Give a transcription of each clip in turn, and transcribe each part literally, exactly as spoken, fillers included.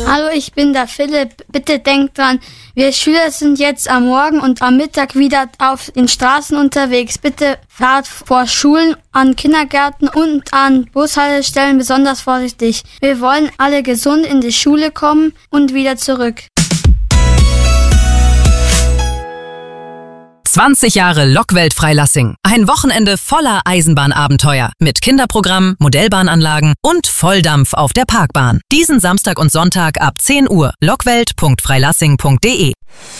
Hallo, ich bin der Philipp. Bitte denkt dran, wir Schüler sind jetzt am Morgen und am Mittag wieder auf den Straßen unterwegs. Bitte fahrt vor Schulen, an Kindergärten und an Bushaltestellen besonders vorsichtig. Wir wollen alle gesund in die Schule kommen und wieder zurück. zwanzig Jahre Lokwelt Freilassing. Ein Wochenende voller Eisenbahnabenteuer. Mit Kinderprogramm, Modellbahnanlagen und Volldampf auf der Parkbahn. Diesen Samstag und Sonntag ab zehn Uhr. lockwelt punkt freilassing punkt de.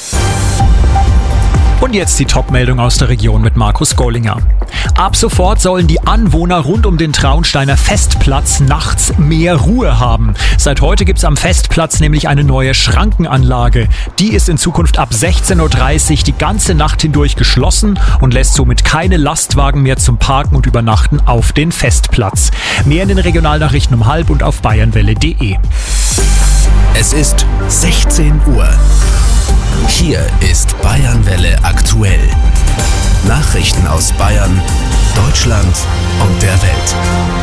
Und jetzt die Top-Meldung aus der Region mit Markus Gollinger. Ab sofort sollen die Anwohner rund um den Traunsteiner Festplatz nachts mehr Ruhe haben. Seit heute gibt's am Festplatz nämlich eine neue Schrankenanlage. Die ist in Zukunft ab sechzehn Uhr dreißig die ganze Nacht hindurch geschlossen und lässt somit keine Lastwagen mehr zum Parken und Übernachten auf den Festplatz. Mehr in den Regionalnachrichten um halb und auf bayernwelle punkt de. Es ist sechzehn Uhr. Hier ist Bayernwelle aktuell. Nachrichten aus Bayern, Deutschland und der Welt.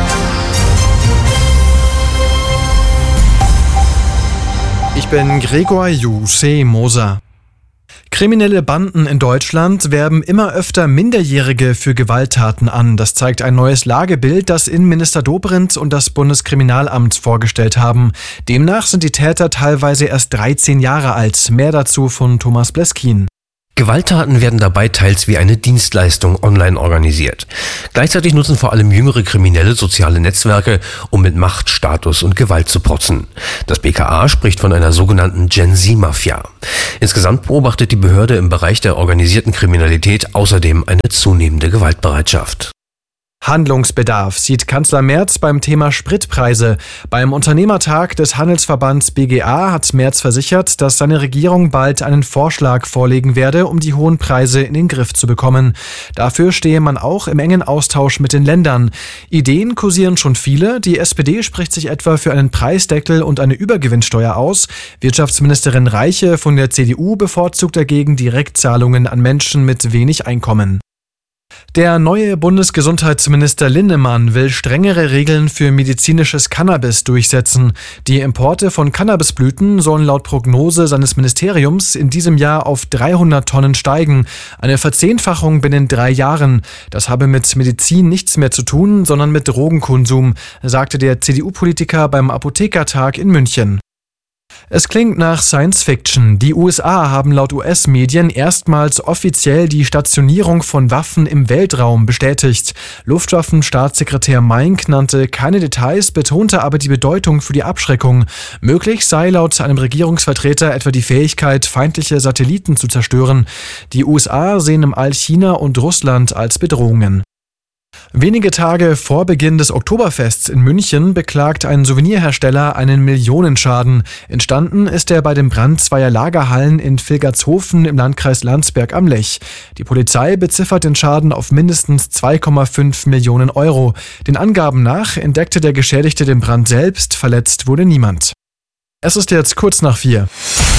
Ich bin Gregor Jusche Moser. Kriminelle Banden in Deutschland werben immer öfter Minderjährige für Gewalttaten an. Das zeigt ein neues Lagebild, das Innenminister Dobrindt und das Bundeskriminalamt vorgestellt haben. Demnach sind die Täter teilweise erst dreizehn Jahre alt. Mehr dazu von Thomas Bleskin. Gewalttaten werden dabei teils wie eine Dienstleistung online organisiert. Gleichzeitig nutzen vor allem jüngere Kriminelle soziale Netzwerke, um mit Macht, Status und Gewalt zu protzen. Das B K A spricht von einer sogenannten Gen-Z-Mafia. Insgesamt beobachtet die Behörde im Bereich der organisierten Kriminalität außerdem eine zunehmende Gewaltbereitschaft. Handlungsbedarf sieht Kanzler Merz beim Thema Spritpreise. Beim Unternehmertag des Handelsverbands B G A hat Merz versichert, dass seine Regierung bald einen Vorschlag vorlegen werde, um die hohen Preise in den Griff zu bekommen. Dafür stehe man auch im engen Austausch mit den Ländern. Ideen kursieren schon viele. Die S P D spricht sich etwa für einen Preisdeckel und eine Übergewinnsteuer aus. Wirtschaftsministerin Reiche von der C D U bevorzugt dagegen Direktzahlungen an Menschen mit wenig Einkommen. Der neue Bundesgesundheitsminister Linnemann will strengere Regeln für medizinisches Cannabis durchsetzen. Die Importe von Cannabisblüten sollen laut Prognose seines Ministeriums in diesem Jahr auf dreihundert Tonnen steigen. Eine Verzehnfachung binnen drei Jahren. Das habe mit Medizin nichts mehr zu tun, sondern mit Drogenkonsum, sagte der C D U-Politiker beim Apothekertag in München. Es klingt nach Science Fiction. Die U S A haben laut U S-Medien erstmals offiziell die Stationierung von Waffen im Weltraum bestätigt. Luftwaffenstaatssekretär Mink nannte keine Details, betonte aber die Bedeutung für die Abschreckung. Möglich sei laut einem Regierungsvertreter etwa die Fähigkeit, feindliche Satelliten zu zerstören. Die U S A sehen im All China und Russland als Bedrohungen. Wenige Tage vor Beginn des Oktoberfests in München beklagt ein Souvenirhersteller einen Millionenschaden. Entstanden ist er bei dem Brand zweier Lagerhallen in Vilgertshofen im Landkreis Landsberg am Lech. Die Polizei beziffert den Schaden auf mindestens zwei Komma fünf Millionen Euro. Den Angaben nach entdeckte der Geschädigte den Brand selbst, verletzt wurde niemand. Es ist jetzt kurz nach vier.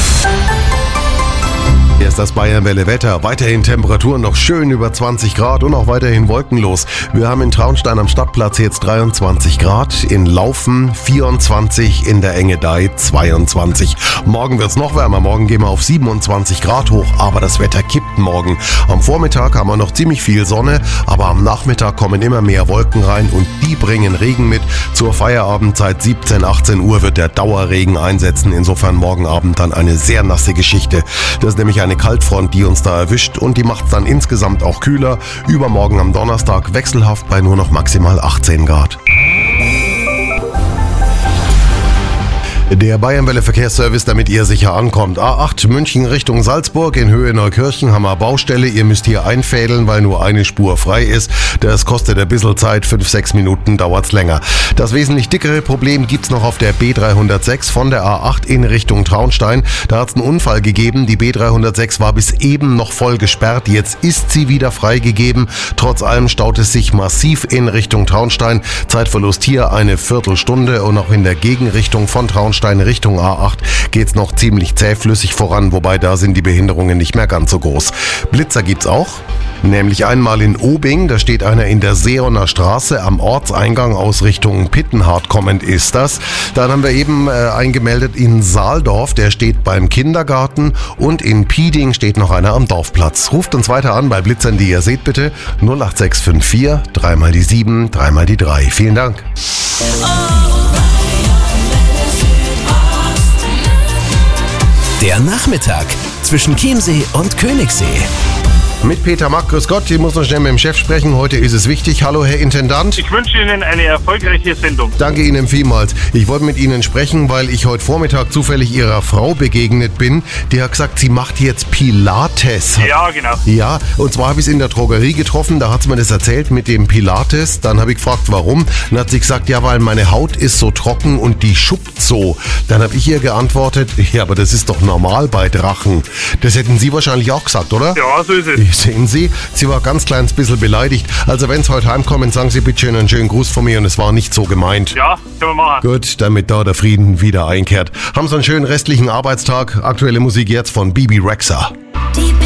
Hier ist das Bayernwelle Wetter. Weiterhin Temperaturen noch schön über zwanzig Grad und auch weiterhin wolkenlos. Wir haben in Traunstein am Stadtplatz jetzt dreiundzwanzig Grad, in Laufen vierundzwanzig, in der Engedei zweiundzwanzig. Morgen wird's noch wärmer. Morgen gehen wir auf siebenundzwanzig Grad hoch, aber das Wetter kippt morgen. Am Vormittag haben wir noch ziemlich viel Sonne, aber am Nachmittag kommen immer mehr Wolken rein und die bringen Regen mit. Zur Feierabendzeit siebzehn, achtzehn Uhr wird der Dauerregen einsetzen. Insofern morgen Abend dann eine sehr nasse Geschichte. Das ist nämlich ein eine Kaltfront, die uns da erwischt und die macht es dann insgesamt auch kühler. Übermorgen am Donnerstag wechselhaft bei nur noch maximal achtzehn Grad. Der Bayernwelle Verkehrsservice, damit ihr sicher ankommt. A acht München Richtung Salzburg in Höhe Neukirchen haben wir Baustelle. Ihr müsst hier einfädeln, weil nur eine Spur frei ist. Das kostet ein bisschen Zeit, fünf, sechs Minuten dauert's länger. Das wesentlich dickere Problem gibt's noch auf der B dreihundertsechs von der A acht in Richtung Traunstein. Da hat's einen Unfall gegeben. Die B dreihundertsechs war bis eben noch voll gesperrt. Jetzt ist sie wieder freigegeben. Trotz allem staut es sich massiv in Richtung Traunstein. Zeitverlust hier eine Viertelstunde und auch in der Gegenrichtung von Traunstein Richtung A acht geht's noch ziemlich zähflüssig voran, wobei da sind die Behinderungen nicht mehr ganz so groß. Blitzer gibt's auch. Nämlich einmal in Obing, da steht einer in der Seoner Straße am Ortseingang aus Richtung Pittenhardt kommend ist das. Dann haben wir eben äh, eingemeldet in Saaldorf, der steht beim Kindergarten, und in Pieding steht noch einer am Dorfplatz. Ruft uns weiter an bei Blitzern, die ihr seht bitte, null acht sechs fünf vier, dreimal die sieben, dreimal die drei. Vielen Dank. Der Nachmittag zwischen Chiemsee und Königssee. Mit Peter Mack, grüß Gott, ich muss noch schnell mit dem Chef sprechen, heute ist es wichtig. Hallo Herr Intendant. Ich wünsche Ihnen eine erfolgreiche Sendung. Danke Ihnen vielmals. Ich wollte mit Ihnen sprechen, weil ich heute Vormittag zufällig Ihrer Frau begegnet bin. Die hat gesagt, sie macht jetzt Pilates. Ja, genau. Ja, und zwar habe ich es in der Drogerie getroffen, da hat sie mir das erzählt mit dem Pilates. Dann habe ich gefragt, warum. Dann hat sie gesagt, ja, weil meine Haut ist so trocken und die schuppt so. Dann habe ich ihr geantwortet, ja, aber das ist doch normal bei Drachen. Das hätten Sie wahrscheinlich auch gesagt, oder? Ja, so ist es. Sehen Sie, sie war ganz kleines bisschen beleidigt. Also wenn Sie heute heimkommen, sagen Sie bitte schön einen schönen Gruß von mir und es war nicht so gemeint. Ja, können wir machen. Gut, damit da der Frieden wieder einkehrt. Haben Sie einen schönen restlichen Arbeitstag. Aktuelle Musik jetzt von Bibi Rexha.